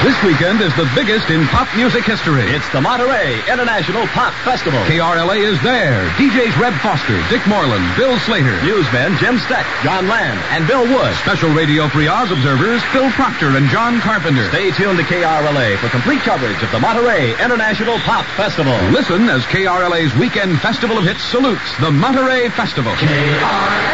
This weekend is the biggest in pop music history. It's the Monterey International Pop Festival. KRLA is there. DJs Reb Foster, Dick Moreland, Bill Slater. Newsmen Jim Steck, John Land, and Bill Wood. Special Radio Free Oz observers Phil Proctor and John Carpenter. Stay tuned to KRLA for complete coverage of the Monterey International Pop Festival. Listen as KRLA's Weekend Festival of Hits salutes the Monterey Festival. KRLA.